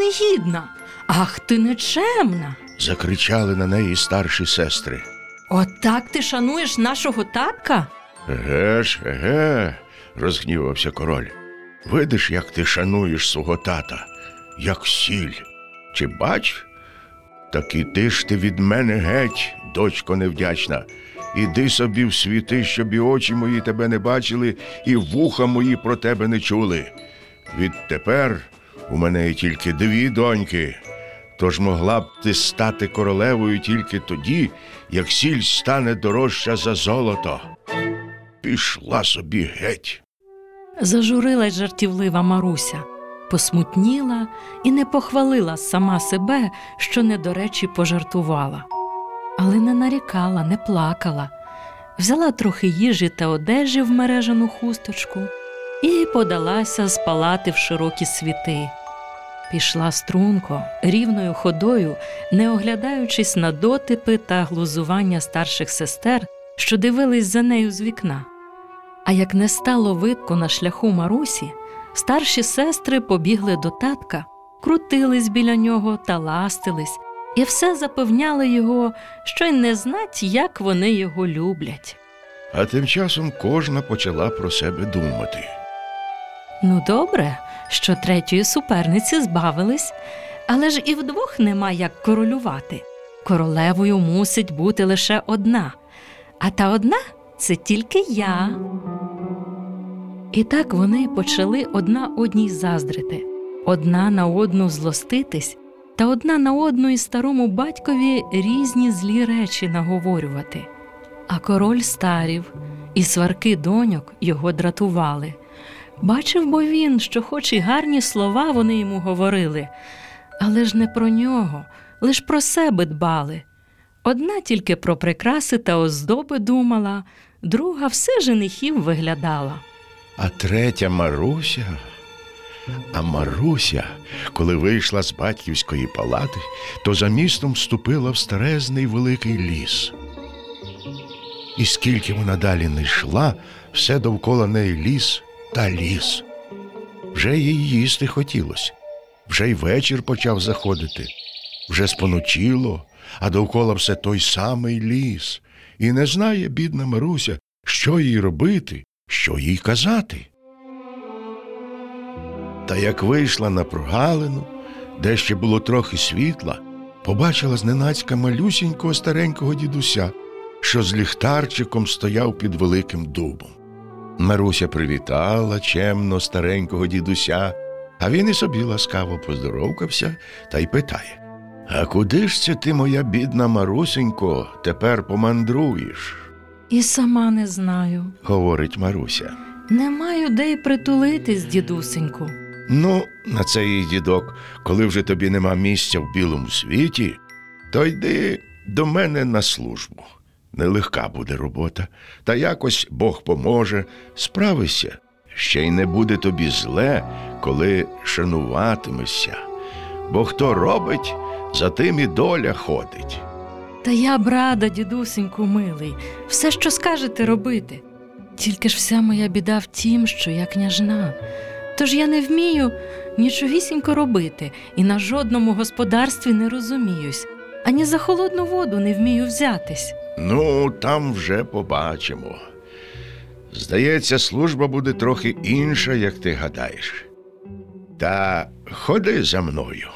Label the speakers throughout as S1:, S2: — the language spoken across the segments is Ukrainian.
S1: негідна! Ах, ти нечемна!»
S2: – закричали на неї старші сестри.
S1: «Отак ти шануєш нашого татка?»
S2: «Еге ж, еге!» – розгнівався король. «Видиш, як ти шануєш свого тата, як сіль. Чи бач? Так іди ж ти від мене геть, дочко невдячна. Іди собі в світи, щоб і очі мої тебе не бачили, і вуха мої про тебе не чули. Відтепер у мене є тільки 2 доньки, тож могла б ти стати королевою тільки тоді, як сіль стане дорожча за золото. Пішла собі геть!»
S1: Зажурилась жартівлива Маруся, посмутніла і не похвалила сама себе, що не до речі пожартувала. Але не нарікала, не плакала. Взяла трохи їжі та одежі в мережану хусточку і подалася з палати в широкі світи. Пішла струнко, рівною ходою, не оглядаючись на дотипи та глузування старших сестер, що дивились за нею з вікна. А як не стало видко на шляху Марусі, старші сестри побігли до татка, крутились біля нього та ластились, і все запевняли його, що й не знать, як вони його люблять.
S2: А тим часом кожна почала про себе думати.
S1: Ну добре, що 3-ї суперниці збавились, але ж і вдвох нема як королювати. Королевою мусить бути лише одна, а та одна – це тільки я. І так вони почали одна одній заздрити, одна на одну злоститись та одна на одну і старому батькові різні злі речі наговорювати. А король старів, і сварки доньок його дратували. Бачив бо він, що хоч і гарні слова вони йому говорили, але ж не про нього, лиш про себе дбали. Одна тільки про прикраси та оздоби думала, друга все женихів виглядала.
S2: А 3-я Маруся... А Маруся, коли вийшла з батьківської палати, то за містом вступила в старезний великий ліс. І скільки вона далі не йшла, все довкола неї ліс та ліс. Вже їй їсти хотілося, вже й вечір почав заходити, вже споночило, а довкола все той самий ліс. І не знає бідна Маруся, що їй робити, що їй казати. Та як вийшла на прогалину, де ще було трохи світла, побачила зненацька малюсінького старенького дідуся, що з ліхтарчиком стояв під великим дубом. Маруся привітала чемно старенького дідуся, а він і собі ласкаво поздоровкався та й питає: «А куди ж це ти, моя бідна Марусенько, тепер помандруєш?»
S1: «І сама не знаю», –
S2: говорить Маруся.
S1: «Не маю де й притулитись, дідусеньку».
S2: «Ну, на це їй дідок, коли вже тобі нема місця в білому світі, то йди до мене на службу. Нелегка буде робота, та якось Бог поможе, справися. Ще й не буде тобі зле, коли шануватимешся. Бо хто робить, за тим і доля ходить».
S1: «Та я б рада, дідусеньку милий, все, що скажете, робити. Тільки ж вся моя біда в тім, що я княжна. Тож я не вмію нічогісінько робити і на жодному господарстві не розуміюсь, ані за холодну воду не вмію взятись».
S2: «Ну, там вже побачимо. Здається, служба буде трохи інша, як ти гадаєш. Та ходи за мною».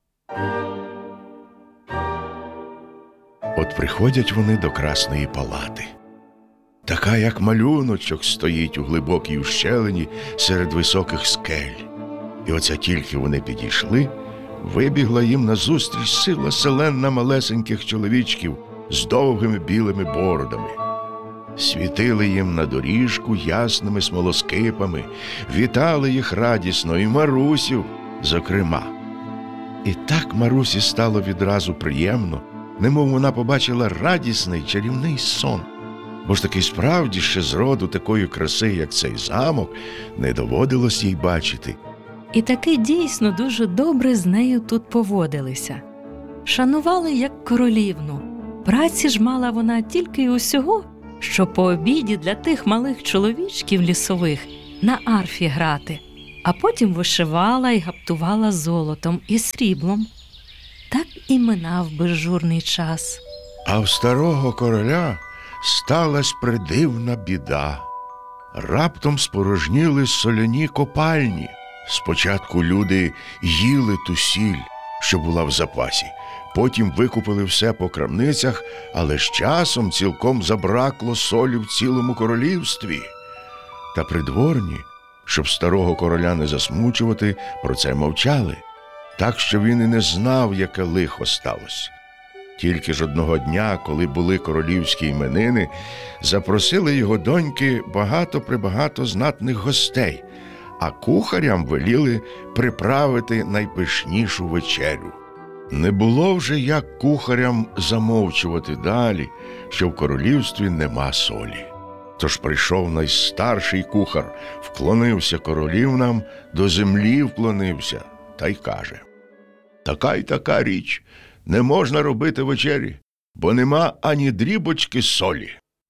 S2: От приходять вони до Красної палати. Така, як малюночок, стоїть у глибокій ущелині серед високих скель. І оце тільки вони підійшли, вибігла їм назустріч сила селенна малесеньких чоловічків з довгими білими бородами. Світили їм на доріжку ясними смолоскипами, вітали їх радісно, і Марусю, зокрема. І так Марусі стало відразу приємно, немов вона побачила радісний чарівний сон. Бо ж таки справді ще зроду такої краси, як цей замок, не доводилось їй бачити.
S1: І таки дійсно дуже добре з нею тут поводилися. Шанували як королівну. Праці ж мала вона тільки й усього, що по обіді для тих малих чоловічків лісових на арфі грати. а потім вишивала і гаптувала золотом і сріблом. Так і минав безжурний час.
S2: А в старого короля сталась придивна біда. Раптом спорожніли соляні копальні. Спочатку люди їли ту сіль, що була в запасі. Потім викупили все по крамницях, але з часом цілком забракло солі в цілому королівстві. Та придворні, щоб старого короля не засмучувати, про це мовчали. Так що він і не знав, яке лихо сталося. Тільки ж одного дня, коли були королівські іменини, запросили його доньки багато-пребагато знатних гостей, а кухарям веліли приправити найпишнішу вечерю. Не було вже як кухарям замовчувати далі, що в королівстві нема солі. Тож прийшов найстарший кухар, вклонився королівнам, до землі вклонився, та й каже: «Така й така річ, не можна робити вечері, бо нема ані дрібочки солі».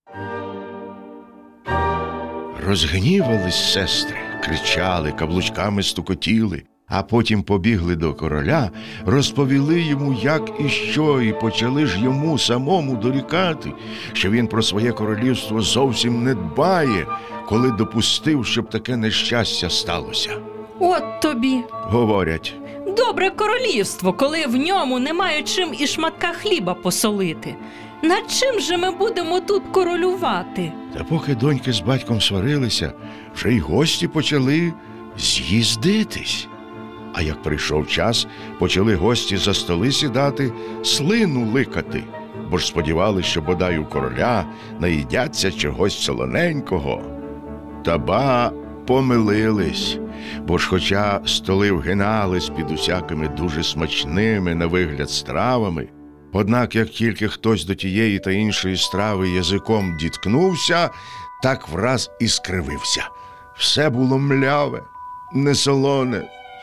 S2: Розгнівались сестри, кричали, каблучками стукотіли, а потім побігли до короля, розповіли йому, як і що, і почали ж йому самому дорікати, що він про своє королівство зовсім не дбає, коли допустив, щоб таке нещастя сталося.
S1: «От тобі,
S2: Говорять,
S1: добре королівство, коли в ньому немає чим і шматка хліба посолити. Над чим же ми будемо тут королювати?»
S2: та поки доньки з батьком сварилися, вже й гості почали з'їздитись. А як прийшов час, почали гості за столи сідати, слину ликати, бо ж сподівались, що бодай у короля наїдяться чогось солоненького. Та помилились, бо ж хоча столи вгинались під усякими дуже смачними на вигляд стравами, однак як тільки хтось до тієї та іншої страви язиком діткнувся, так враз і скривився. Все було мляве, несолоне.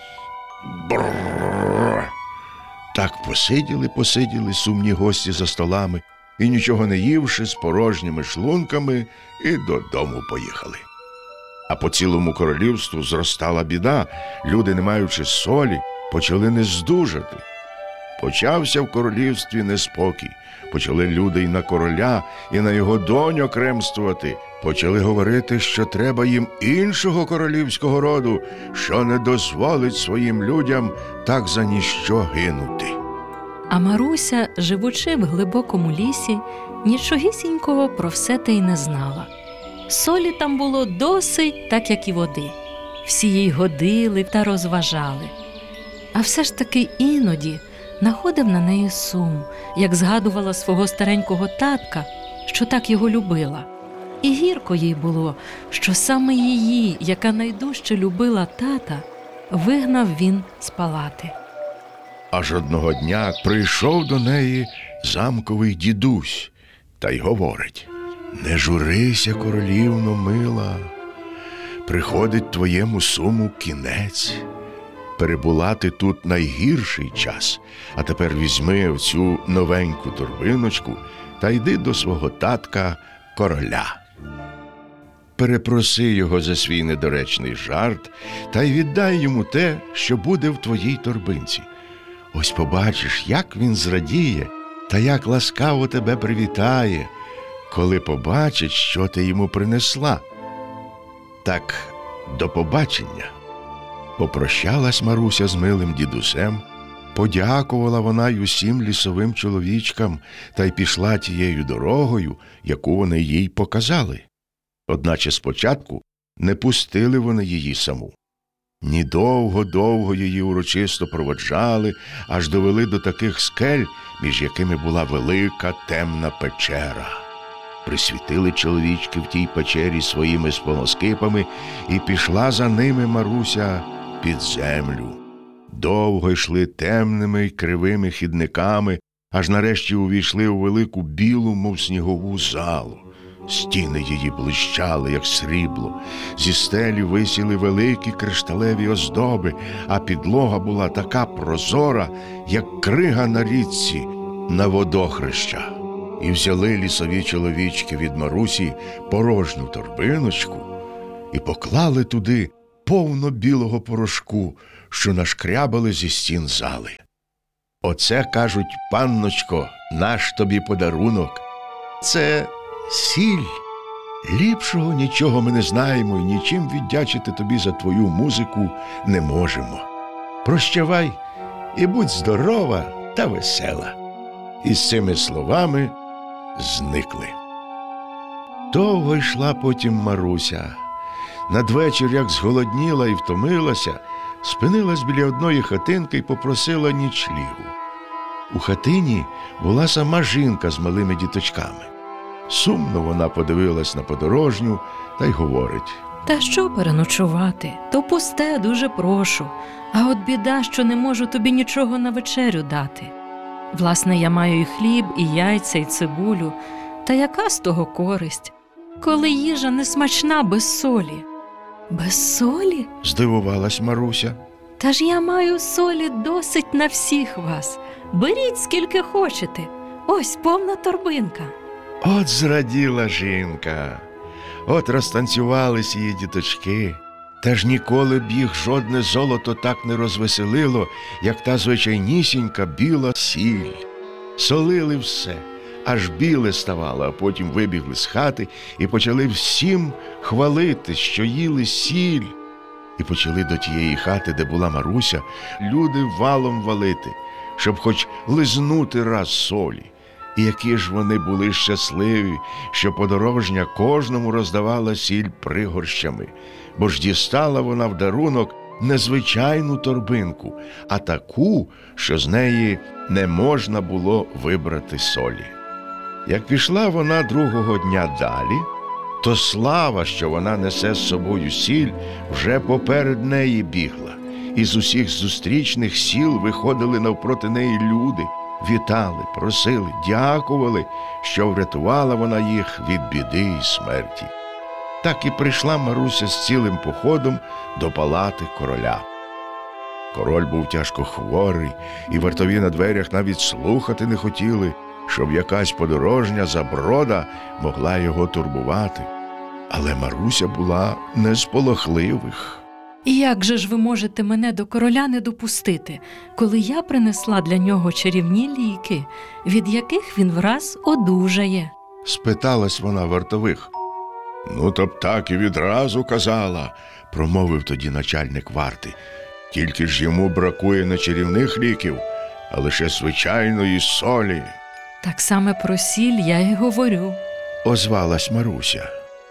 S2: Брррр. Так посиділи сумні гості за столами і, нічого не ївши, з порожніми шлунками і додому поїхали. А по цілому королівству зростала біда. Люди, не маючи солі, почали нездужати. Почався в королівстві неспокій. Почали люди й на короля, і на його доню кремствувати. Почали говорити, що треба їм іншого королівського роду, що не дозволить своїм людям так за ніщо гинути.
S1: А Маруся, живучи в глибокому лісі, нічогісінького про все те й не знала. Солі там було досить, так як і води. Всі їй годили та розважали. А все ж таки іноді находив на неї сум, як згадувала свого старенького татка, що так його любила. І гірко їй було, що саме її, яка найдужче любила тата, вигнав він з палати.
S2: Аж одного дня прийшов до неї замковий дідусь та й говорить: «Не журися, королівно мила, приходить твоєму суму кінець. Перебула ти тут найгірший час, а тепер візьми оцю новеньку торбиночку та йди до свого татка короля. Перепроси його за свій недоречний жарт та й віддай йому те, що буде в твоїй торбинці. Ось побачиш, як він зрадіє та як ласкаво тебе привітає, коли побачить, що ти йому принесла. Так, до побачення». Попрощалась Маруся з милим дідусем, подякувала вона й усім лісовим чоловічкам та й пішла тією дорогою, яку вони їй показали. Одначе спочатку не пустили вони її саму. Ні довго її урочисто проводжали, аж довели до таких скель, між якими була велика темна печера. Присвітили чоловічки в тій печері своїми смолоскипами, і пішла за ними Маруся під землю. Довго йшли темними й кривими хідниками, аж нарешті увійшли у велику білу, мов снігову залу. Стіни її блищали, як срібло, зі стелі висіли великі кришталеві оздоби, а підлога була така прозора, як крига на річці на водохреща. І взяли лісові чоловічки від Марусі порожню торбиночку і поклали туди повно білого порошку, що нашкрябали зі стін зали. Оце, кажуть, панночко, наш тобі подарунок. Це сіль. Ліпшого нічого ми не знаємо і нічим віддячити тобі за твою музику не можемо. Прощавай і будь здорова та весела. І з цими словами зникли. Довго йшла потім Маруся. Надвечір, як зголодніла і втомилася, спинилась біля одної хатинки і попросила нічлігу. У хатині була сама жінка з малими діточками. Сумно вона подивилась на подорожню та й говорить:
S1: Та що переночувати? То пусте, дуже прошу. А от біда, що не можу тобі нічого на вечерю дати. Власне, я маю і хліб, і яйця, і цибулю. Та яка з того користь, коли їжа не смачна без солі? Без солі?
S2: Здивувалась Маруся.
S1: Та ж я маю солі досить на всіх вас. Беріть, скільки хочете. Ось повна торбинка.
S2: От зраділа жінка. От розтанцювались її діточки. Та ж ніколи б їх жодне золото так не розвеселило, як та звичайнісінька біла сіль. Солили все, аж біле ставало, а потім вибігли з хати і почали всім хвалити, що їли сіль. І почали до тієї хати, де була Маруся, люди валом валити, щоб хоч лизнути раз солі. І які ж вони були щасливі, що подорожня кожному роздавала сіль пригорщами, бо ж дістала вона в дарунок не звичайну торбинку, а таку, що з неї не можна було вибрати солі. Як пішла вона другого дня далі, то слава, що вона несе з собою сіль, вже поперед неї бігла. І з усіх зустрічних сіл виходили навпроти неї люди, вітали, просили, дякували, що врятувала вона їх від біди і смерті. Так і прийшла Маруся з цілим походом до палати короля. Король був тяжко хворий, і вартові на дверях навіть слухати не хотіли, щоб якась подорожня заброда могла його турбувати. Але Маруся була не з полохливих.
S1: І як же ж ви можете мене до короля не допустити, коли я принесла для нього чарівні ліки, від яких він враз одужає?
S2: Спиталась вона вартових. Ну, то б так і відразу казала, промовив тоді начальник варти. Тільки ж йому бракує не чарівних ліків, а лише звичайної солі.
S1: Так саме про сіль я й говорю.
S2: Озвалась Маруся.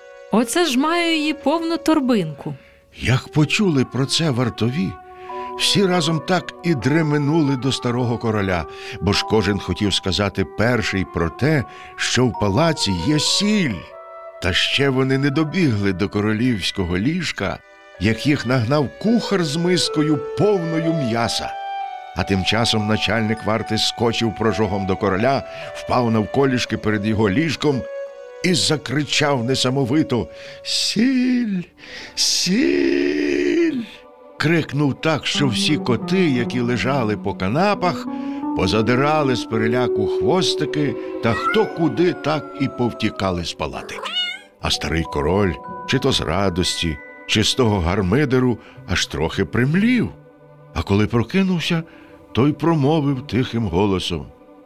S1: Оце ж маю її повну торбинку.
S2: Як почули про це вартові, всі разом так і дременули до старого короля, бо ж кожен хотів сказати перший про те, що в палаці є сіль. Та ще вони не добігли до королівського ліжка, як їх нагнав кухар з мискою повною м'яса. А тим часом начальник варти скочив прожогом до короля, впав навколішки перед його ліжком і закричав несамовито: «Сіль! Сіль!» Крикнув так, що всі коти, які лежали по канапах, позадирали з переляку хвостики, та хто куди, так і повтікали з палати. А старий король, чи то з радості, чи з того гармидеру, аж трохи примлів. А коли прокинувся, той промовив тихим голосом: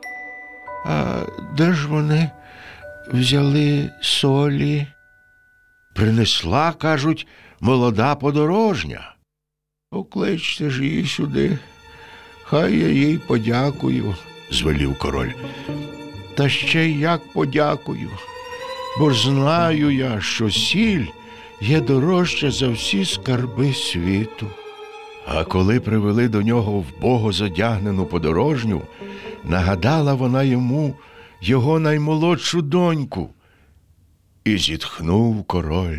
S2: «А де ж вони взяли солі?» «Принесла, кажуть, молода подорожня». «Покличте ж її сюди, хай я їй подякую», – звелів король. «Та ще як подякую, бо ж знаю я, що сіль є дорожча за всі скарби світу». А коли привели до нього вбого зодягнену подорожню, нагадала вона йому його наймолодшу доньку. І зітхнув король: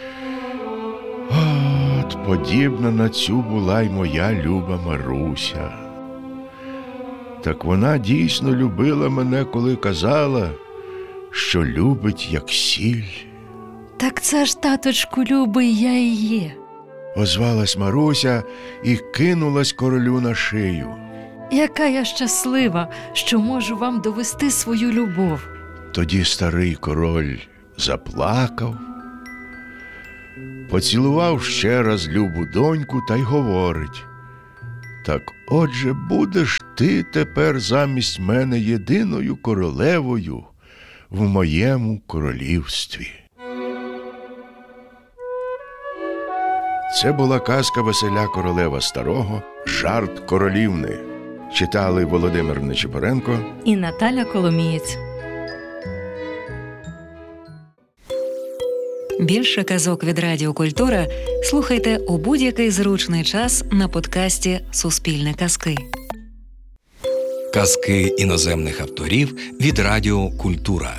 S2: «От, подібна на цю була й моя люба Маруся. Так вона дійсно любила мене, коли казала, що любить як сіль».
S1: Так це ж, таточку любий, я і є.
S2: Озвалась Маруся і кинулась королю на шию.
S1: Яка я щаслива, що можу вам довести свою любов.
S2: Тоді старий король заплакав, поцілував ще раз любу доньку та й говорить: «Так отже будеш ти тепер замість мене єдиною королевою в моєму королівстві». Це була казка Василя Королева Старого «Жарт королівни». Читали Володимир Нечипоренко
S1: і Наталя Коломієць.
S3: Більше казок від Радіо Культура слухайте у будь-який зручний час на подкасті «Суспільне казки».
S4: Казки іноземних авторів від Радіо Культура.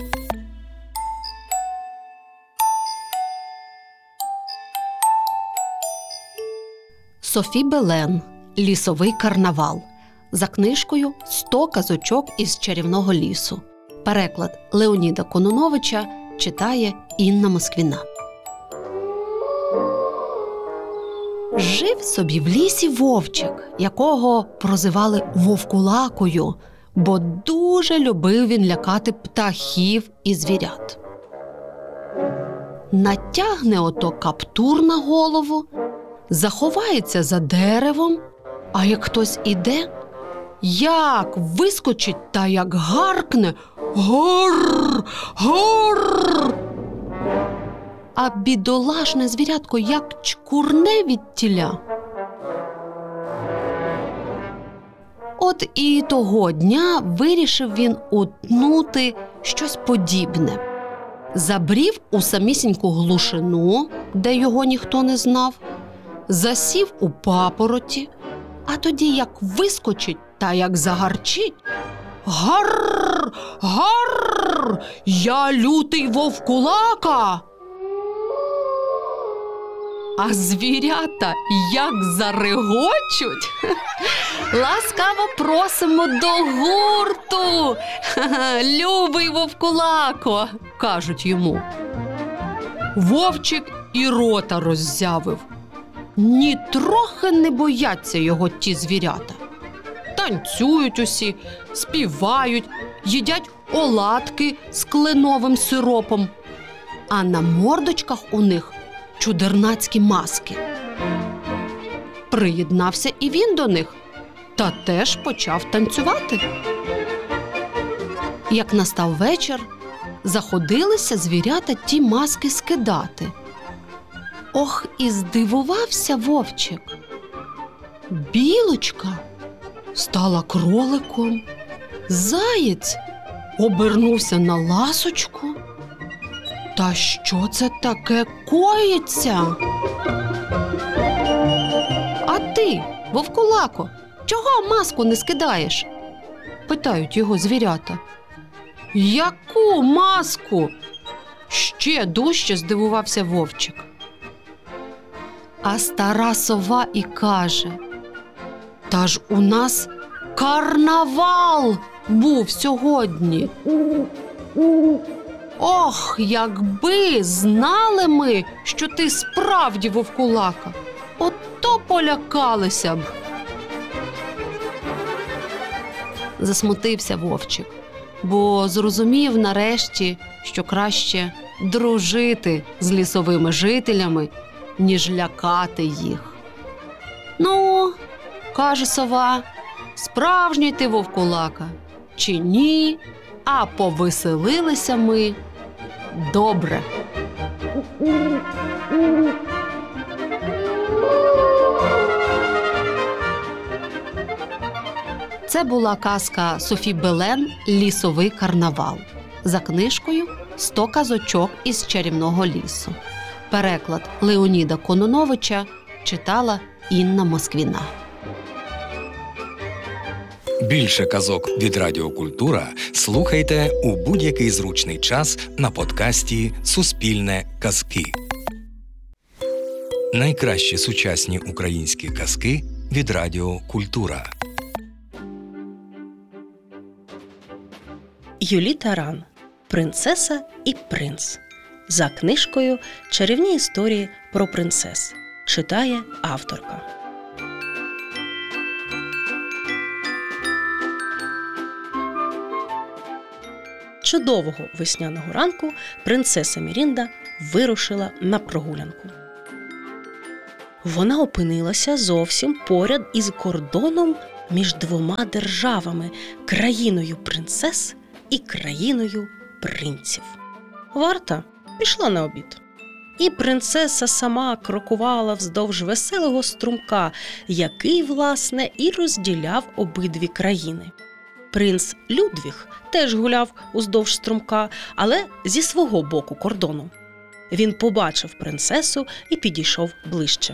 S5: Софі Белен «Лісовий карнавал». За книжкою «100 казочок із чарівного лісу». Переклад Леоніда Кононовича читає Інна Москвіна. Жив собі в лісі вовчик, якого прозивали Вовкулакою, бо дуже любив він лякати птахів і звірят. Натягне ото каптур на голову, заховається за деревом, а як хтось іде, як вискочить та як гаркне: «Гор! Гор!» А бідолашне звірятко як чкурне відтіля. От і того дня вирішив він утнути щось подібне. Забрів у самісіньку глушину, де його ніхто не знав, засів у папороті, а тоді як вискочить та як загарчить: «Гарр! Гарр! Я лютий Вовкулака!» А звірята як зарегочуть: «Ласкаво просимо до гурту! Любий Вовкулако!» – кажуть йому. Вовчик і рота роззявив. Нітрохи не бояться його ті звірята. Танцюють усі, співають, їдять оладки з кленовим сиропом, а на мордочках у них чудернацькі маски. Приєднався і він до них, та теж почав танцювати. Як настав вечір, заходилися звірята ті маски скидати. Ох, і здивувався вовчик. Білочка стала кроликом, заєць обернувся на ласочку. Та що це таке коїться? А ти, Вовкулако, чого маску не скидаєш? Питають його звірята. Яку маску? Ще дужче здивувався вовчик. А стара сова і каже: та ж у нас карнавал був сьогодні. Ох, якби знали ми, що ти справді Вовкулака, ото полякалися б. Засмутився вовчик, бо зрозумів нарешті, що краще дружити з лісовими жителями, ніж лякати їх. Ну, каже сова, справжній ти Вовкулака чи ні, а повеселилися ми добре. Це була казка Софі Белен «Лісовий карнавал» за книжкою «100 казочок із чарівного лісу». Переклад Леоніда Кононовича читала Інна Москвіна.
S4: Більше казок від Радіо Культура слухайте у будь-який зручний час на подкасті «Суспільне казки». Найкращі сучасні українські казки від Радіо Культура.
S6: Юлі Таран «Принцеса і принц» за книжкою «Чарівні історії про принцес» читає авторка. Чудового весняного ранку принцеса Мірінда вирушила на прогулянку. Вона опинилася зовсім поряд із кордоном між двома державами – країною принцес і країною принців. Варта пішла на обід. І принцеса сама крокувала вздовж веселого струмка, який, власне, і розділяв обидві країни. Принц Людвіг теж гуляв уздовж струмка, але зі свого боку кордону. Він побачив принцесу і підійшов ближче.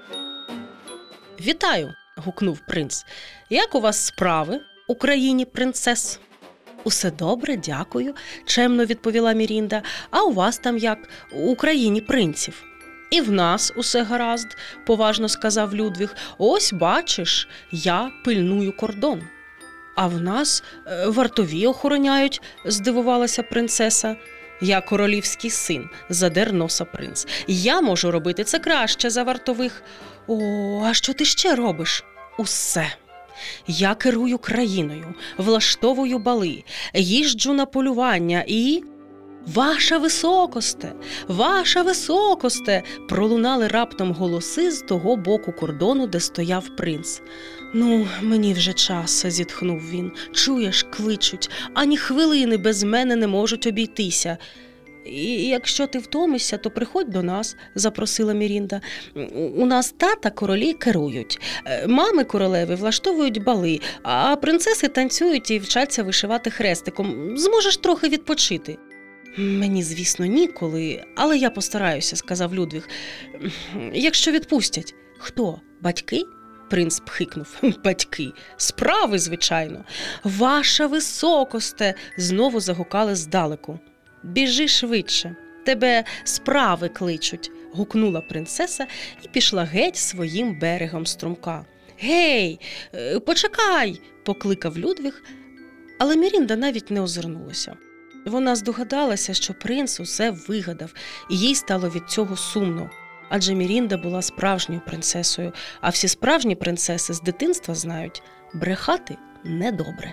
S6: «Вітаю!» – гукнув принц. «Як у вас справи у країні принцес?» «Усе добре, дякую», – чемно відповіла Мірінда. «А у вас там як? У країні принців?» «І в нас усе гаразд», – поважно сказав Людвіг. «Ось, бачиш, я пильную кордон». «А в нас вартові охороняють», – здивувалася принцеса. «Я королівський син», – задер носа принц. «Я можу робити це краще за вартових». «О, а що ти ще робиш?» «Усе. Я керую країною, влаштовую бали, їжджу на полювання і...» «Ваша високосте! Ваша високосте!» – пролунали раптом голоси з того боку кордону, де стояв принц. «Ну, мені вже час», – зітхнув він. «Чуєш, кличуть, ані хвилини без мене не можуть обійтися». «І якщо ти втомишся, то приходь до нас», – запросила Мірінда. «У нас тата королі керують, мами королеви влаштовують бали, а принцеси танцюють і вчаться вишивати хрестиком. Зможеш трохи відпочити». «Мені, звісно, ніколи, але я постараюся», – сказав Людвіг. «Якщо відпустять». «Хто? Батьки?» Принц пхикнув. «Батьки. Справи, звичайно». «Ваша високосте!» – знову загукали здалеку. «Біжи швидше, тебе справи кличуть», – гукнула принцеса і пішла геть своїм берегом струмка. «Гей, почекай!» – покликав Людвіг, але Мірінда навіть не озирнулася. Вона здогадалася, що принц усе вигадав, і їй стало від цього сумно. Адже Мірінда була справжньою принцесою, а всі справжні принцеси з дитинства знають – брехати недобре.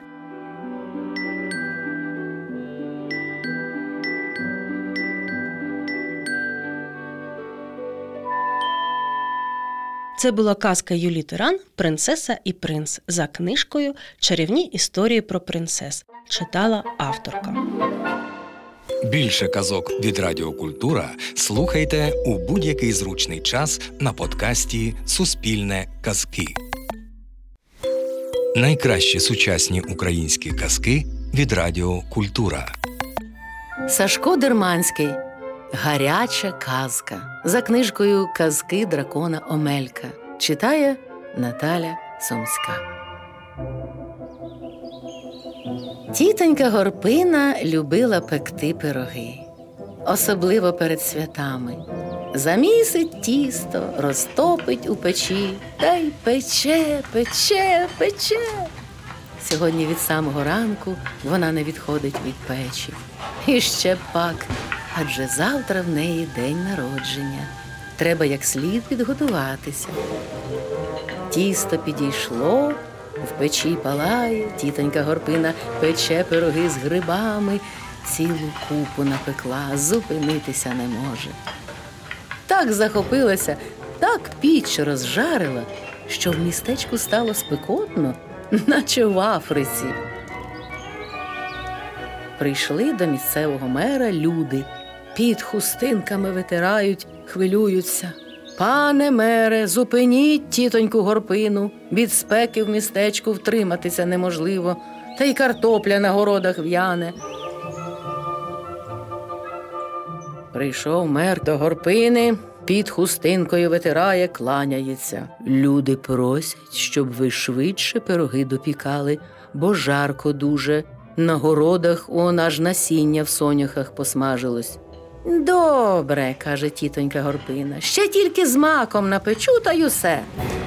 S6: Це була казка Юлії Тиран «Принцеса і принц» за книжкою «Чарівні історії про принцес». Читала авторка.
S4: Більше казок від Радіо Культура слухайте у будь-який зручний час на подкасті «Суспільне казки». Найкращі сучасні українські казки від Радіо Культура.
S7: Сашко Дерманський. Гаряча казка. За книжкою «Казки дракона Омелька». Читає Наталя Сумська. Тітонька Горпина любила пекти пироги. Особливо перед святами. Замісить тісто, розтопить у печі, та й пече, пече, пече. Сьогодні від самого ранку вона не відходить від печі. І ще пак, адже завтра в неї день народження. Треба як слід підготуватися. Тісто підійшло, в печі палає, тітонька Горпина пече пироги з грибами, цілу купу напекла, зупинитися не може. Так захопилася, так піч розжарила, що в містечку стало спекотно, наче в Африці. Прийшли до місцевого мера люди, під хустинками витирають, хвилюються. «Пане мере, зупиніть тітоньку Горпину, від спеки в містечку втриматися неможливо, та й картопля на городах в'яне». Прийшов мер до Горпини, під хустинкою витирає, кланяється. «Люди просять, щоб ви швидше пироги допікали, бо жарко дуже. На городах он аж насіння в соняхах посмажилось». «Добре, – каже тітонька Горпина, – ще тільки з маком напечу, та й усе».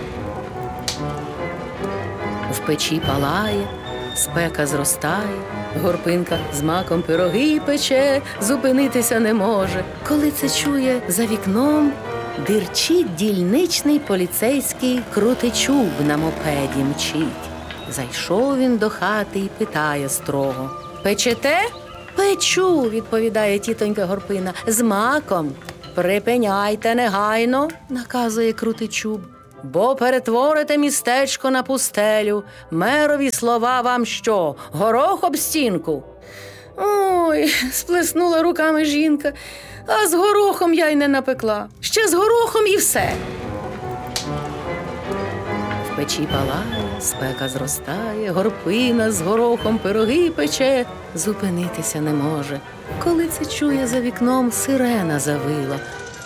S7: В печі палає, спека зростає, Горпинка з маком пироги пече, зупинитися не може. Коли це чує, за вікном дирчить дільничний поліцейський Крутичуб на мопеді мчить. Зайшов він до хати і питає строго: «Печете?» «Печу», – відповідає тітонька Горпина, – «з маком». Припиняйте негайно, наказує Крутичуб, бо перетворите містечко на пустелю. Мерові слова вам що, горох об стінку? Ой, сплеснула руками жінка, а з горохом я й не напекла. Ще з горохом і все. В печі палає, спека зростає, горпина з горохом пироги пече. Зупинитися не може. Коли це чує за вікном, сирена завила.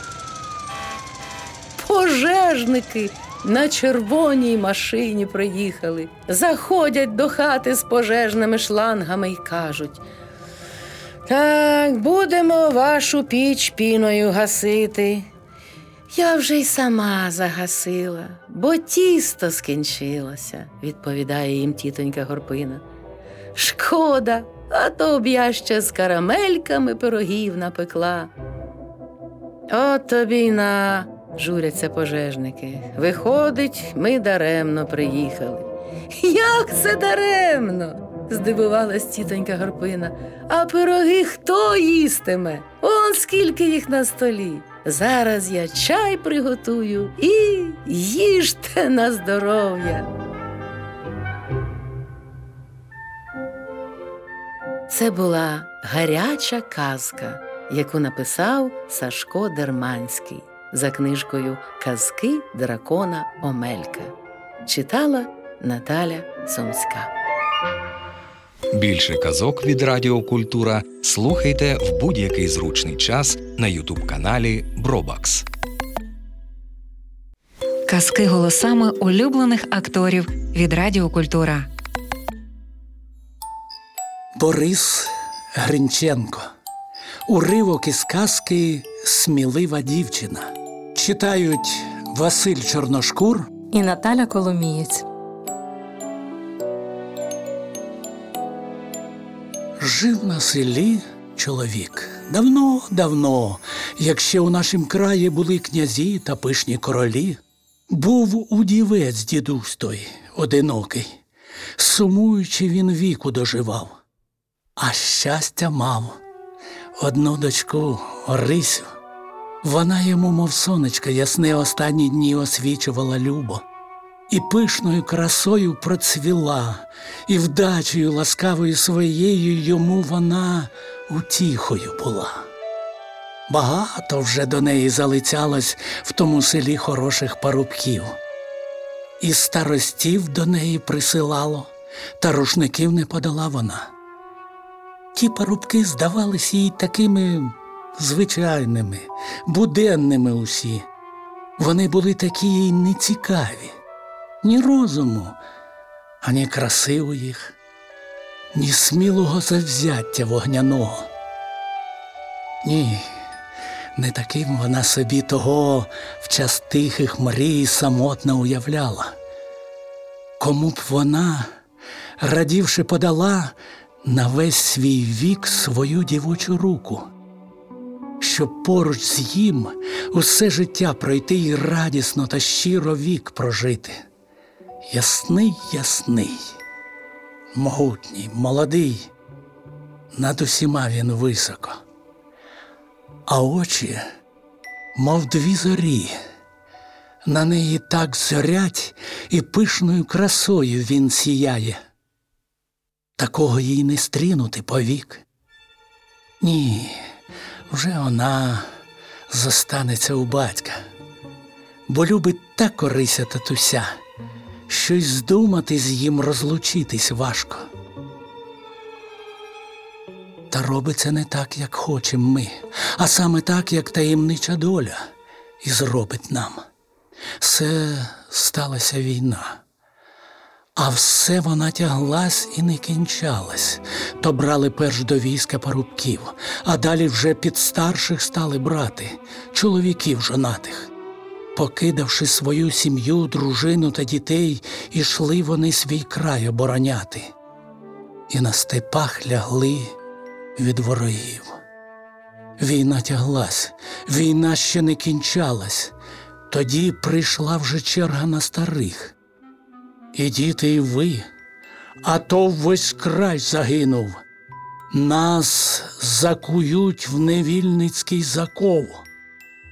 S7: Пожежники на червоній машині приїхали. Заходять до хати з пожежними шлангами й кажуть: «Так, будемо вашу піч піною гасити». «Я вже й сама загасила, бо тісто скінчилося», – відповідає їм тітонька Горпина. «Шкода, а то б я ще з карамельками пирогів напекла». «От тобі й на», – журяться пожежники. «Виходить, ми даремно приїхали». «Як це даремно?» – здивувалась тітонька Горпина. «А пироги хто їстиме? Он скільки їх на столі. Зараз я чай приготую і їжте на здоров'я». Це була гаряча казка, яку написав Сашко Дерманський за книжкою «Казки дракона Омелька». Читала Наталя Сумська.
S4: Більше казок від Радіо Культура слухайте в будь-який зручний час на ютуб-каналі Бробакс.
S3: Казки голосами улюблених акторів від Радіо Культура.
S8: Борис Гринченко. Уривок із казки «Смілива дівчина». Читають Василь Чорношкур
S9: і Наталя Коломієць.
S8: Жив на селі чоловік. Давно, як ще у нашім краї були князі та пишні королі. Був удівець дідусь той, одинокий. Сумуючи, він віку доживав. А щастя мав. Одну дочку, Орисю. Вона йому, мов сонечко ясне, останні дні освічувала любо. І пишною красою процвіла, і вдачею ласкавою своєю йому вона утіхою була. Багато вже до неї залицялось в тому селі хороших парубків. І старостів до неї присилало, та рушників не подала вона. Ті парубки здавались їй такими звичайними, буденними усі. Вони були такі їй нецікаві. Ні розуму, ані краси у їх, ні смілого завзяття вогняного. Ні, не таким вона собі того в час тихих мрій самотно уявляла. Кому б вона, радівши, подала на весь свій вік свою дівочу руку, щоб поруч з їм усе життя пройти і радісно та щиро вік прожити. Ясний, могутній, молодий, над усіма він високо. А очі, мов дві зорі, на неї так зорять, і пишною красою він сіяє. Такого їй не стрінути повік. Ні, вже вона зостанеться у батька, бо любить так Орися татуся, що й здумати з їм розлучитись важко. Та робиться не так, як хочемо ми, а саме так, як таємнича доля і зробить нам. Все сталася війна, а все вона тяглась і не кінчалась. То брали перш до війська парубків, а далі вже під старших стали брати, чоловіків жонатих. Покидавши свою сім'ю, дружину та дітей, ішли вони свій край обороняти. І на степах лягли від ворогів. Війна тяглась, війна ще не кінчалась. Тоді прийшла вже черга на старих. І діти, і ви, а то весь край загинув. Нас закують в невільницький заков.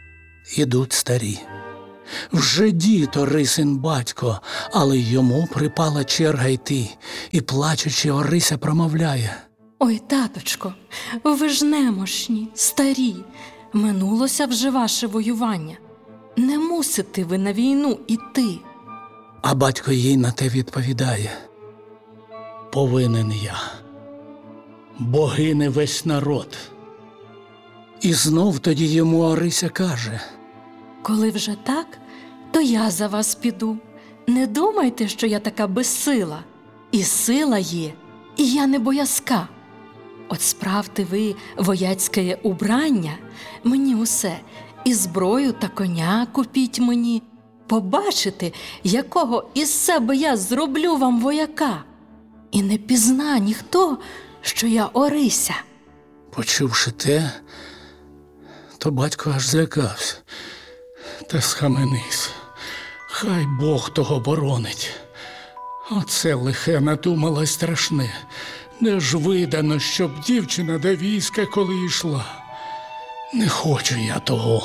S8: ідуть старі. Вже дід Орисин батько, але йому припала черга йти, і, плачучи, Орися промовляє:
S1: Ой, таточко, ви ж немощні, старі, минулося вже ваше воювання. Не мусите ви на війну іти.
S8: А батько їй на те відповідає: повинен я, бо гине весь народ. І знов тоді йому Орися каже:
S1: Коли вже так, то я за вас піду. Не думайте, що я така безсила. І сила є, і я не боязка. От справте ви вояцьке убрання, мені усе, і зброю та коня купіть мені. Побачите, якого із себе я зроблю вам вояка. І не пізна ніхто, що я Орися.
S8: Почувши те, то батько аж злякався. Та схаменись, хай Бог того боронить. Оце лихе надумала страшне. Не ж видано, щоб дівчина до війська коли йшла. Не хочу я того.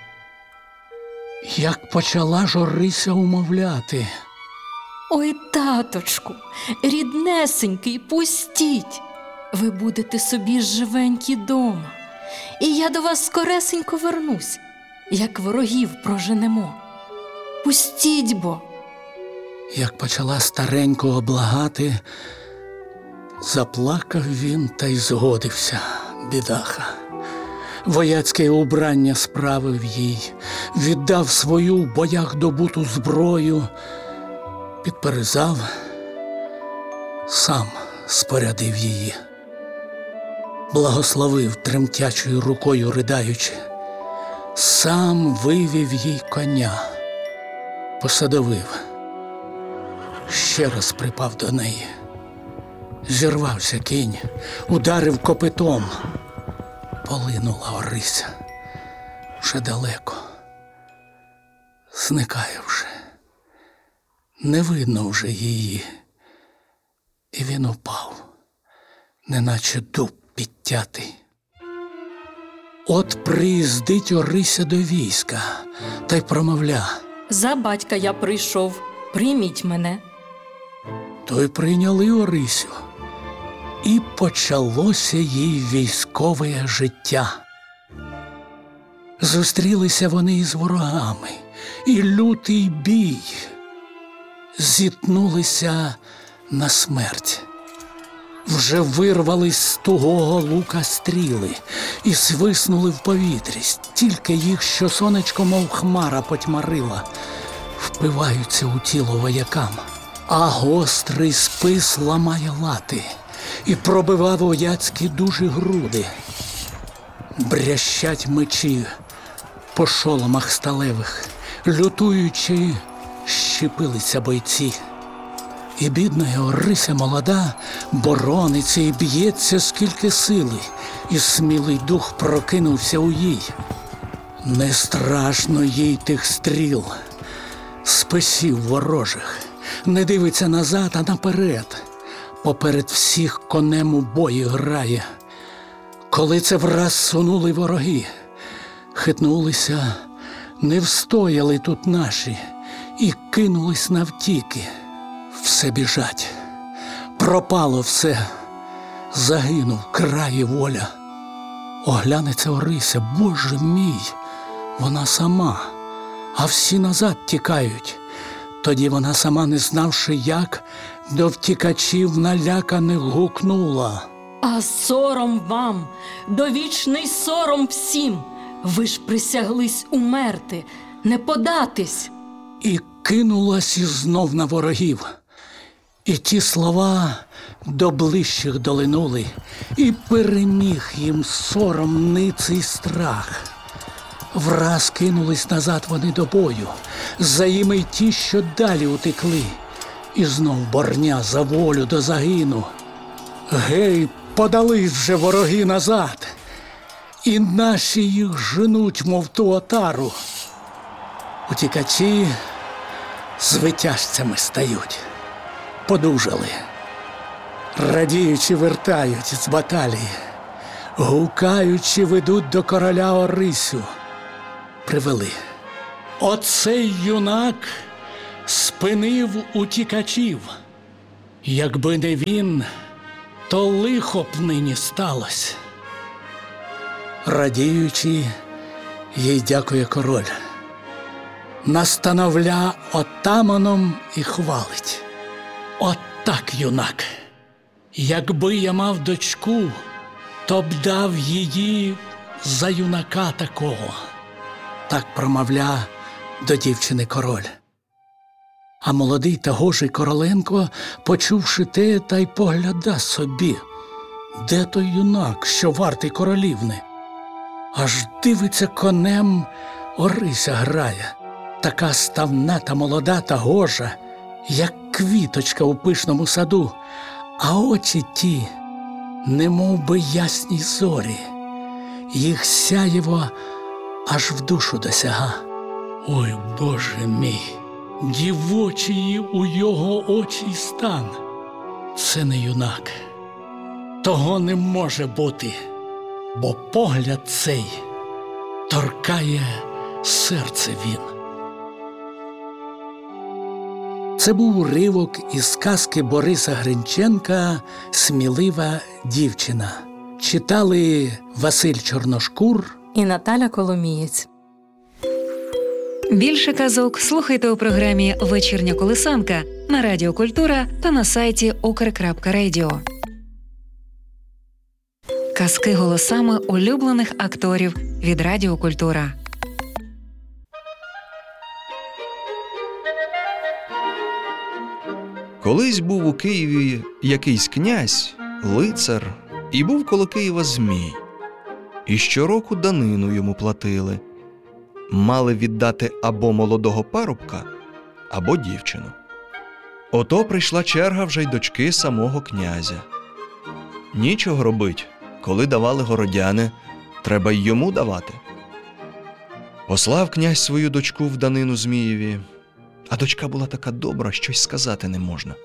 S8: Як почала ж Орися умовляти:
S1: Ой, таточку, ріднесенький, пустіть. Ви будете собі живенькі дома. І я до вас скоресенько вернусь, як ворогів проженемо. Пустіть бо.
S8: Як почала старенького благати, заплакав він та й згодився, бідаха. Вояцьке убрання справив їй, віддав свою в боях добуту зброю, підперезав, сам спорядив її. Благословив тремтячою рукою ridaючи, сам вивів їй коня, посадовив, ще раз припав до неї. Зірвався кінь, ударив копитом. Полинула Орися. Вже далеко. Зникає вже. Не видно вже її. І він упав, неначе дуб підтятий. От приїздить Орися до війська, та й промовля:
S1: За батька я прийшов, прийміть мене.
S8: То й прийняли Орисю. І почалося їй військове життя. Зустрілися вони із ворогами, і лютий бій. Зіткнулися на смерть. Вже вирвались з тугого лука стріли і свиснули в повітрі. Стільки їх, що сонечко, мов хмара, потьмарила, впиваються у тіло воякам. А гострий спис ламає лати і пробивав вояцькі дужі груди. Брящать мечі по шоломах сталевих, лютуючи, щепилися бойці. І бідна Орися молода борониться і б'ється скільки сили, і смілий дух прокинувся у їй. Не страшно їй тих стріл, списів ворожих, не дивиться назад, а наперед. Поперед всіх конем у бої грає. Коли це враз сунули вороги, хитнулися, не встояли тут наші і кинулись навтіки. Все біжать, пропало все, загинув край і воля. Оглянеться Орися, Боже мій, вона сама, а всі назад тікають. Тоді вона сама, не знавши як, до втікачів наляканих гукнула:
S1: А сором вам, довічний сором всім! Ви ж присяглись умерти, не податись.
S8: І кинулась ізнов на ворогів. І ті слова до ближчих долинули, і переміг їм сором, ниций страх. Враз кинулись назад вони до бою, за їми й ті, що далі утекли. І знов борня за волю до загину. Гей, подались вже вороги назад, і наші їх женуть, мов ту отару. Утікачі звитяжцями стають, подужали, радіючи вертають з баталії, гукаючи ведуть до короля Орисю. привели. Оцей юнак спинив утікачів. Якби не він, то лихо б нині сталося. Радіючи, їй дякує король. Настановля отаманом і хвалить. От так, юнак. Якби я мав дочку, то б дав її за юнака такого. Так промовля до дівчини король. А молодий та гожий Короленко, почувши те, та й погляда собі. Де той юнак, що вартий королівни? Аж дивиться конем, Орися грає. Така ставна та молода та гожа, як квіточка у пишному саду, а очі ті, немов би ясні зорі, їх сяєво аж в душу досяга. Ой, Боже мій, дівочий у його очі стан. Це не юнак, того не може бути, бо погляд цей торкає серце він. Це був уривок із казки Бориса Гринченка «Смілива дівчина». Читали Василь Чорношкур
S9: і Наталя Коломієць.
S3: Більше казок слухайте у програмі «Вечірня колисанка» на Радіо Культура та на сайті ukr.radio. Казки голосами улюблених акторів від Радіо Культура.
S10: Колись був у Києві якийсь князь, лицар, і був коло Києва змій. І щороку данину йому платили. Мали віддати або молодого парубка, або дівчину. Ото прийшла черга вже й дочки самого князя. Нічого робить, коли давали городяни, треба й йому давати. Послав князь свою дочку в данину Змієві, а дочка була така добра, що й сказати не можна.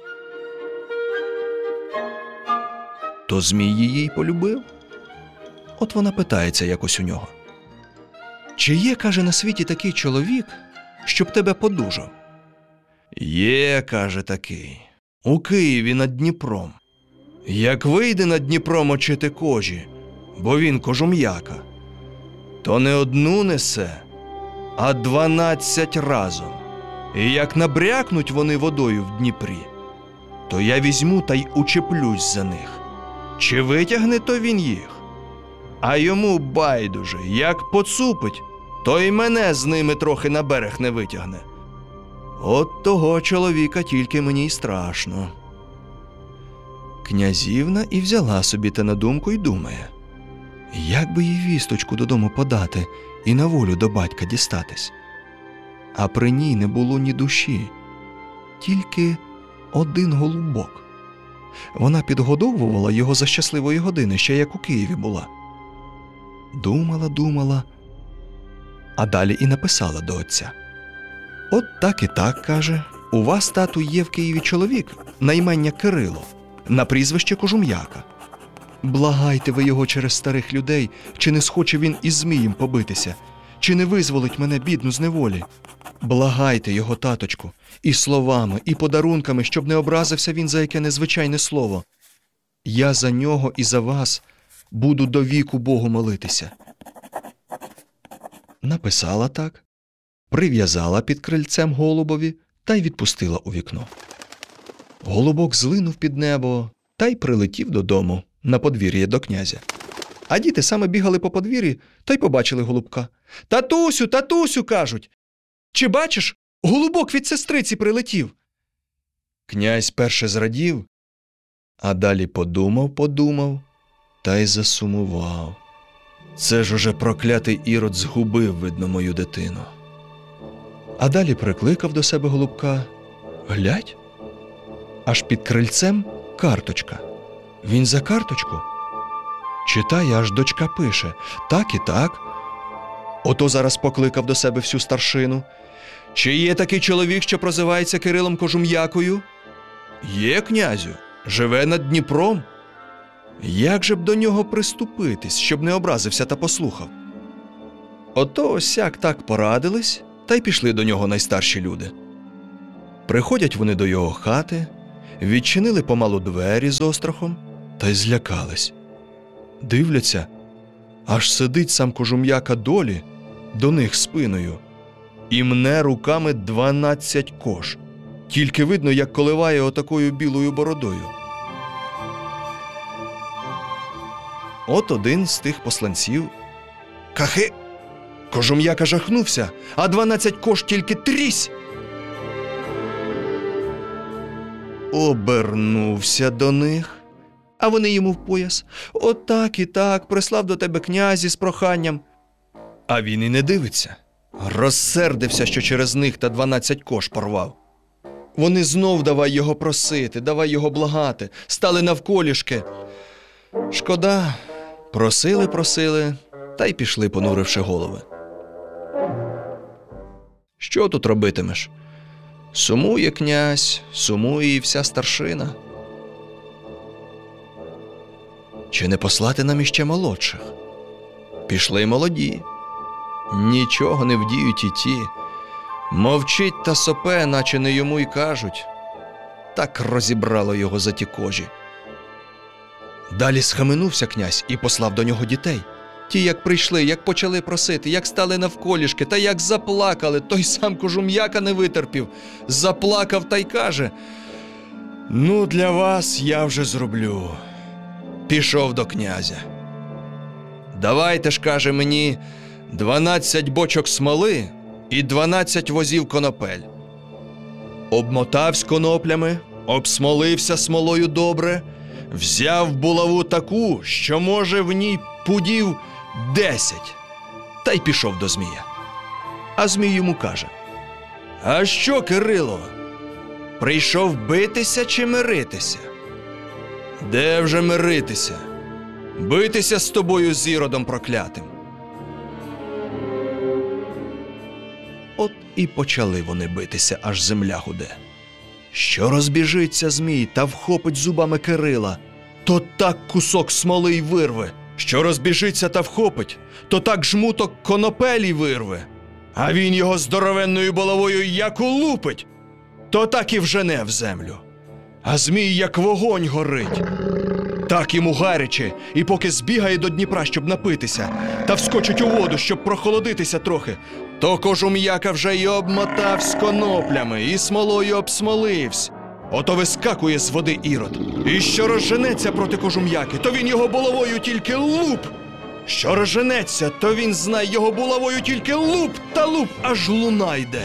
S10: То Змій її й полюбив. От вона питається якось у нього. Чи є, каже, на світі такий чоловік, щоб тебе подужав? Є, каже, такий, у Києві над Дніпром. Як вийде над Дніпром очити кожі, бо він кожум'яка, то не одну несе, а 12 разом. І як набрякнуть вони водою в Дніпрі, то я візьму та й учеплюсь за них. Чи витягне то він їх? А йому байдуже, як поцупить, то й мене з ними трохи на берег не витягне. От того чоловіка тільки мені й страшно. Князівна і взяла собі те на думку й думає, як би їй вісточку додому подати і на волю до батька дістатись. А при ній не було ні душі, тільки один голубок. Вона підгодовувала його за щасливої години, ще як у Києві була. Думала, а далі і написала до отця. От так і так, каже, у вас, тату, є в Києві чоловік, на ім'я Кирило, на прізвище Кожум'яка. Благайте ви його через старих людей, чи не схоче він із Змієм побитися, чи не визволить мене, бідну, з неволі. Благайте його, таточку, і словами, і подарунками, щоб не образився він за яке незвичайне слово. Я за нього і за вас буду до віку Богу молитися. Написала так, прив'язала під крильцем голубові та й відпустила у вікно. Голубок злинув під небо та й прилетів додому на подвір'я до князя. А діти саме бігали по подвір'ї та й побачили голубка. «Татусю, татусю!» – кажуть. «Чи бачиш, голубок від сестриці прилетів?» Князь перше зрадів, а далі подумав та й засумував. Це ж уже проклятий Ірод згубив, видно, мою дитину. А далі прикликав до себе голубка. Глядь, аж під крильцем карточка. Він за карточку читає, аж дочка пише «так і так». Ото зараз покликав до себе всю старшину. «Чи є такий чоловік, що прозивається Кирилом Кожум'якою?» «Є, князю, живе над Дніпром». «Як же б до нього приступитись, щоб не образився та послухав?» Ото осяк так порадились, та й пішли до нього найстарші люди. Приходять вони до його хати, відчинили помалу двері з острахом та й злякались. Дивляться, аж сидить сам кожум'яка долі до них спиною і мне руками 12 кош. Тільки видно, як коливає отакою білою бородою. От один з тих посланців кахи. Кожум'яка жахнувся, а 12 кош тільки трісь. Обернувся до них, а вони йому в пояс. Отак і так, прислав до тебе князь із проханням. А він і не дивиться. Розсердився, що через них та 12 кош порвав. Вони знов давай його просити, давай його благати, стали навколішки. Шкода, просили, та й пішли, понуривши голови. Що тут робитимеш? Сумує князь, сумує і вся старшина. Чи не послати нам іще молодших? Пішли й молоді. Нічого не вдіють і ті. Мовчить та сопе, наче не йому й кажуть. Так розібрало його за ті кожі. Далі схаменувся князь і послав до нього дітей. Ті, як прийшли, як почали просити, як стали навколішки, та як заплакали, той сам кожум'яка не витерпів. Заплакав та й каже: «Ну, для вас я вже зроблю». Пішов до князя. «Давайте ж, каже, мені 12 бочок смоли і 12 возів конопель». Обмотавсь коноплями, обсмолився смолою добре, взяв булаву таку, що, може, в ній пудів 10, та й пішов до Змія. А Змій йому каже: «А що, Кирило, прийшов битися чи миритися?» «Де вже миритися? Битися з тобою, з Іродом проклятим». От і почали вони битися, аж земля гуде. Що розбіжиться Змій та вхопить зубами Кирила, то так кусок смоли й вирве. Що розбіжиться та вхопить, то так жмуток конопелі вирве. А він його здоровенною булавою як улупить, то так і вжене в землю. А Змій як вогонь горить. Так йому гаряче, і поки збігає до Дніпра, щоб напитися, та вскочить у воду, щоб прохолодитися трохи, то кожум'яка вже й обмотавсь коноплями, і смолою обсмоливсь. Ото вискакує з води Ірод. І що розженеться проти кожум'яки, то він його булавою тільки луп. Що розженеться, то він, знай, його булавою тільки луп та луп, аж луна йде.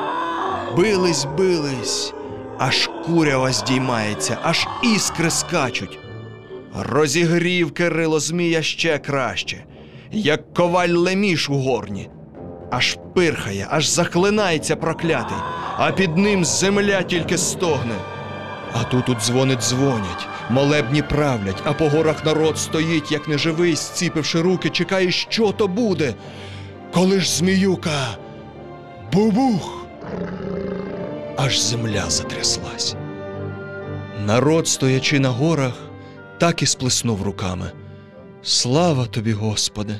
S10: Бились, аж курява здіймається, аж іскри скачуть. Розігрів Кирило Змія ще краще, як коваль леміш у горні. Аж пирхає, аж захлинається проклятий, а під ним земля тільки стогне. А тут у дзвони дзвонять, молебні правлять, а по горах народ стоїть, як неживий, зціпивши руки, чекає, що то буде. Коли ж Зміюка бубух, аж земля затряслась. Народ, стоячи на горах, так і сплеснув руками: «Слава тобі, Господи!»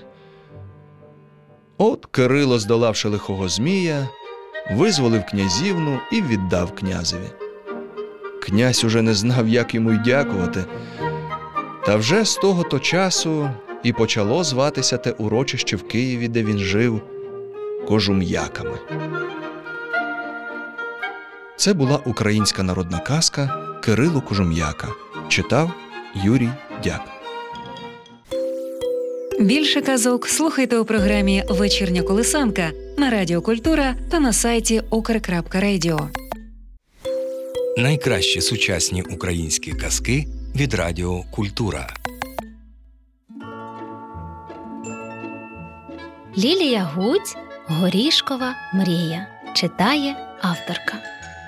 S10: От Кирило, здолавши лихого Змія, визволив князівну і віддав князеві. Князь уже не знав, як йому й дякувати. Та вже з того-то часу і почало зватися те урочище в Києві, де він жив, Кожум'яками. Це була українська народна казка «Кирило Кожум'яка». Читав Юрій Дяк.
S3: Більше казок слухайте у програмі «Вечірня колисанка» на Радіо Культура та на сайті ukr.radio.
S4: Найкращі сучасні українські казки від Радіо Культура.
S11: Лілія Гудзь «Горішкова мрія». Читає авторка.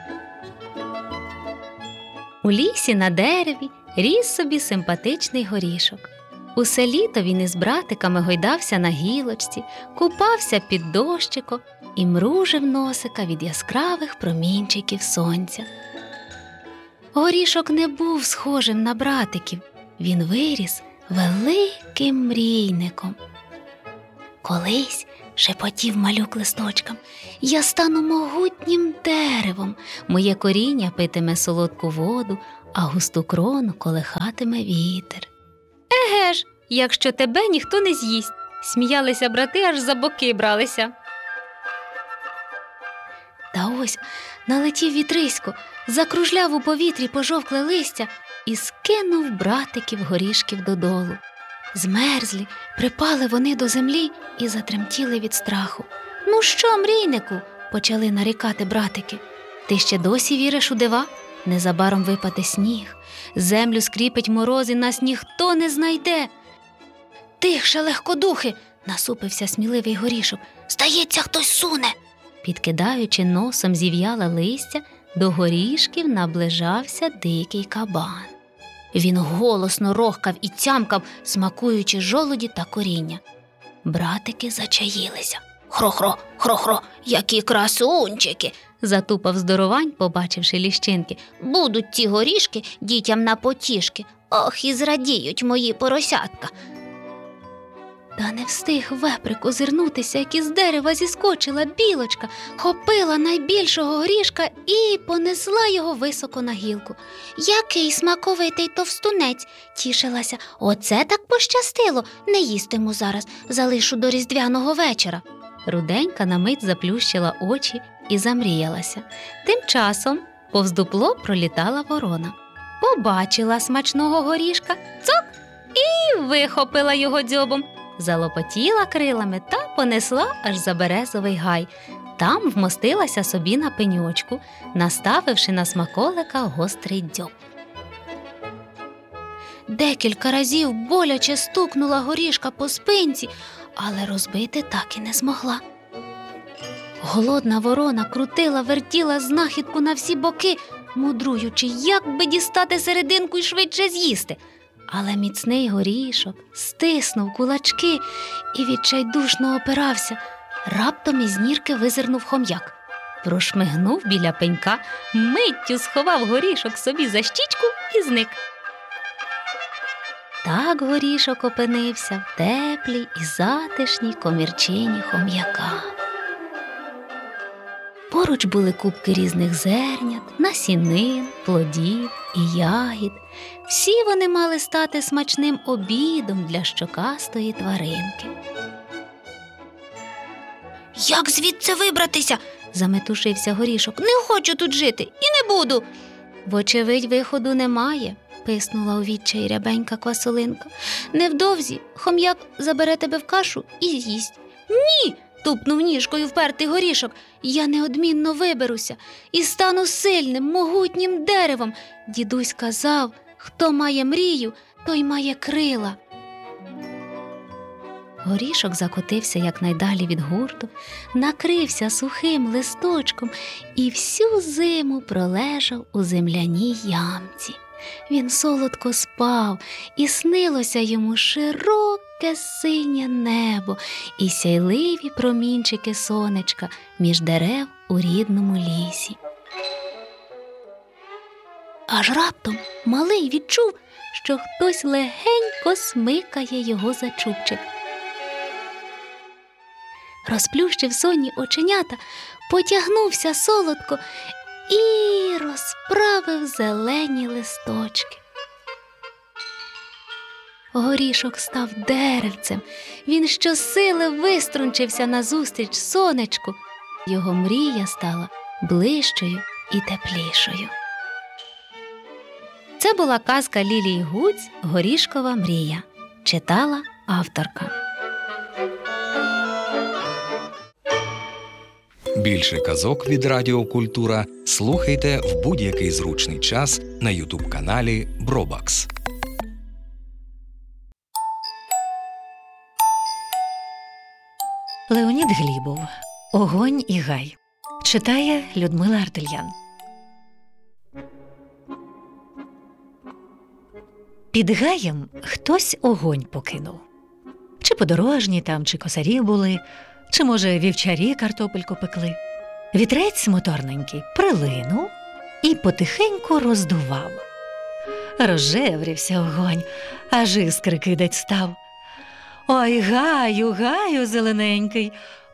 S11: У лісі на дереві ріс собі симпатичний горішок. Усе літо він із братиками гойдався на гілочці, купався під дощиком і мружив носика від яскравих промінчиків сонця. Горішок не був схожим на братиків, він виріс великим мрійником. Колись шепотів малюк листочкам. Я стану могутнім деревом. Моє коріння питиме солодку воду, а густу крону колихатиме вітер. Еге ж, якщо тебе ніхто не з'їсть. Сміялися брати, аж за боки бралися. Та ось налетів вітрисько, закружляв у повітрі пожовкле листя і скинув братиків горішків додолу. Змерзлі, припали вони до землі і затремтіли від страху. «Ну що, мрійнику?» – почали нарікати братики. «Ти ще досі віриш у дива? Незабаром випаде сніг, землю скріпить мороз і нас ніхто не знайде». «Тихше, легкодухи!» – насупився сміливий горішок. «Здається, хтось суне!» Підкидаючи носом зів'яле листя, до горішків наближався дикий кабан. Він голосно рохкав і тямкав, смакуючи жолуді та коріння. Братики зачаїлися. «Хро-хро, хро-хро, які красунчики!» – затупав здоровань, побачивши ліщинки. «Будуть ті горішки дітям на потішки. Ох, і зрадіють мої поросятка!» Та не встиг веприк озирнутися, як із дерева зіскочила білочка, хопила найбільшого горішка і понесла його високо на гілку. «Який смаковитий товстунець!» – тішилася. «Оце так пощастило! Не їстиму зараз, залишу до різдвяного вечора». Руденька на мить заплющила очі і замріялася. Тим часом повз дупло пролітала ворона. Побачила смачного горішка, цок, і вихопила його дзьобом. Залопотіла крилами та понесла аж за березовий гай. Там вмостилася собі на пеньочку, наставивши на смаколика гострий дзьоб. Декілька разів боляче стукнула горішка по спинці, але розбити так і не змогла. Голодна ворона крутила-вертіла знахідку на всі боки, мудруючи, як би дістати серединку і швидше з'їсти. Але міцний горішок стиснув кулачки і відчайдушно опирався. Раптом із нірки визирнув хом'як. Прошмигнув біля пенька, миттю сховав горішок собі за щічку і зник. Так горішок опинився в теплій і затишній комірчині хом'яка. Поруч були купки різних зернят, насінин, плодів і ягід. Всі вони мали стати смачним обідом для щокастої тваринки. «Як звідси вибратися?» – заметушився горішок. «Не хочу тут жити і не буду!» «Вочевидь, виходу немає», – писнула у відчаї рябенька квасолинка. «Невдовзі хом'як забере тебе в кашу і з'їсть». «Ні!» – тупнув ніжкою впертий горішок. «Я неодмінно виберуся і стану сильним, могутнім деревом. Дідусь казав, хто має мрію, той має крила». Горішок закотився якнайдалі від гурту, накрився сухим листочком і всю зиму пролежав у земляній ямці. Він солодко спав, і снилося йому широке синє небо і сяйливі промінчики сонечка між дерев у рідному лісі. Аж раптом малий відчув, що хтось легенько смикає його за чубчик. Розплющив сонні оченята, потягнувся солодко і розправив зелені листочки. Горішок став деревцем. Він щосили виструнчився назустріч сонечку. Його мрія стала ближчою і теплішою. Це була казка Лілії Гуць «Горішкова мрія». Читала авторка.
S4: Більше казок від Радіо Культура слухайте в будь-який зручний час на ютуб-каналі Бробакс.
S1: Леонід Глібов «Огонь і гай». Читає Людмила Артельян. Під гаєм хтось огонь покинув. Чи подорожні там, чи косарі були, чи, може, вівчарі картопельку пекли. Вітрець моторненький прилинув і потихеньку роздував. Розжеврівся огонь, аж іскри кидать став. Ой, гаю, гаю, зелененький,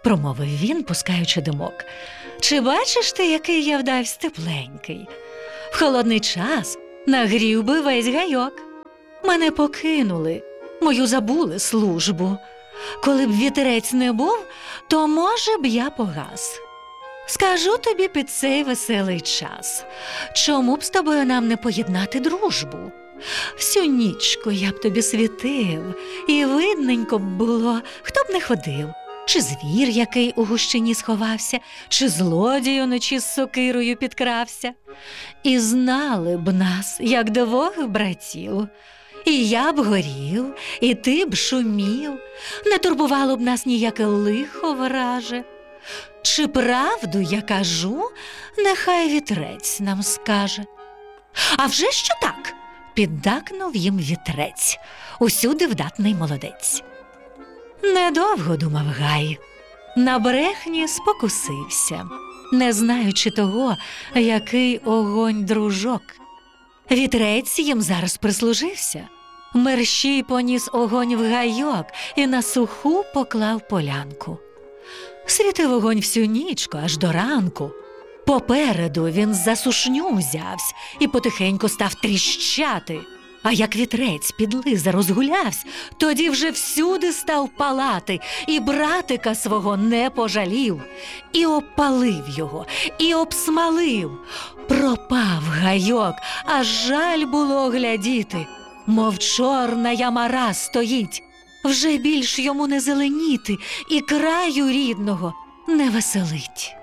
S1: промовив він, пускаючи димок. Чи бачиш ти, який я вдавсь тепленький? В холодний час нагрів би весь гайок. Мене покинули, мою забули службу. Коли б вітерець не був, то, може б, я погас. Скажу тобі під цей веселий час, чому б з тобою нам не поєднати дружбу? Всю нічку я б тобі світив, і видненько б було, хто б не ходив. Чи звір, який у гущині сховався, чи злодій уночі з сокирою підкрався. І знали б нас, як двох братів. І я б горів, і ти б шумів, не турбувало б нас ніяке лихо враже. Чи правду я кажу, нехай вітрець нам скаже. А вже що так, піддакнув їм вітрець, усюди вдатний молодець. Недовго думав Гай, на брехні спокусився, не знаючи того, який огонь дружок. Вітрець їм зараз прислужився, мерщій поніс огонь в гайок і на суху поклав полянку. Світив огонь всю нічку, аж до ранку. Попереду він за сушню взявсь і потихеньку став тріщати. А як вітрець підлиза розгулявсь, тоді вже всюди став палати, і братика свого не пожалів. І обпалив його, і обсмалив. Пропав гайок, аж жаль було глядіти, мов чорна ямара стоїть. Вже більш йому не зеленіти, і краю рідного не веселить.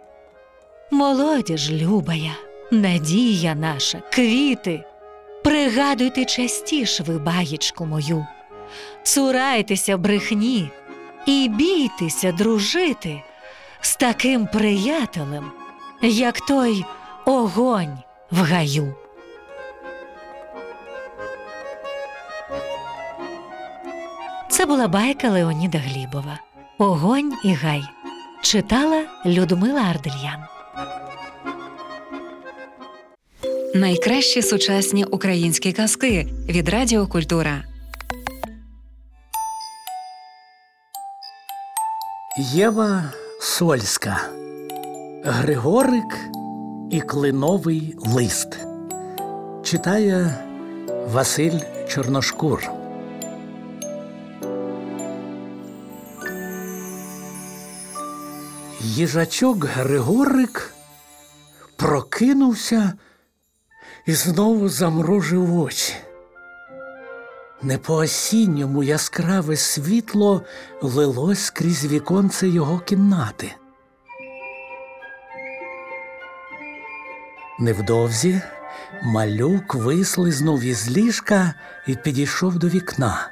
S1: Молодіж любая, надія наша, квіти, пригадуйте частіш ви баєчку мою. Цурайтеся брехні і бійтеся дружити з таким приятелем, як той огонь в гаю. Це була байка Леоніда Глібова «Огонь і гай». Читала Людмила Ардельян.
S3: Найкращі сучасні українські казки від Радіо Культура.
S8: Єва Сольська. Григорик і клиновий лист. Читає Василь Чорношкур. Їжачок Григорик прокинувся і знову замружив очі. Не по-осінньому яскраве світло лилось крізь віконце його кімнати. Невдовзі малюк вислизнув із ліжка і підійшов до вікна.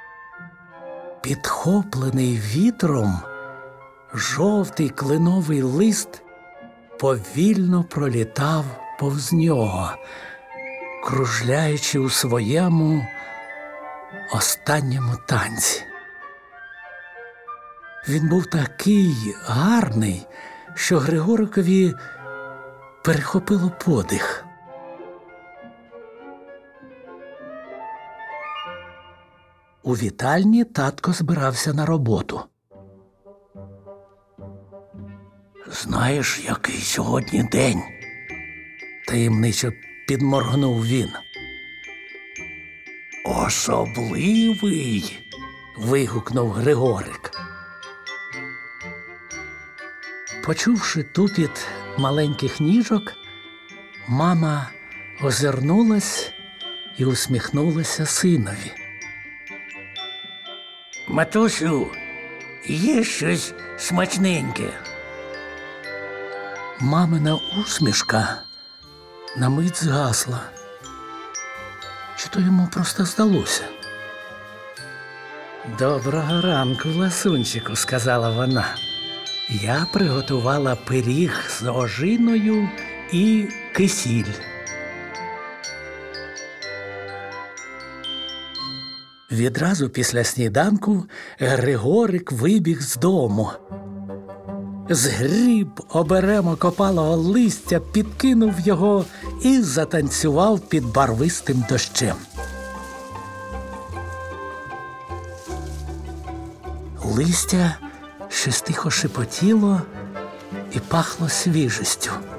S8: Підхоплений вітром, жовтий клиновий лист повільно пролітав повз нього, кружляючи у своєму останньому танці. Він був такий гарний, що Григорикові перехопило подих. У вітальні татко збирався на роботу. «Знаєш, який сьогодні день?» – таємничо підморгнув він. «Особливий!» – вигукнув Григорик. Почувши тупіт маленьких ніжок, мама озирнулась і усміхнулася синові. «Матусю, є щось смачненьке?» Мамина усмішка на мить згасла. Чи то йому просто здалося? «Доброго ранку, ласунчику», – сказала вона. «Я приготувала пиріг з ожиною і кисіль». Відразу після сніданку Григорик вибіг з дому. Згріб оберемок опалого листя, підкинув його і затанцював під барвистим дощем. Листя щось тихо шепотіло і пахло свіжістю.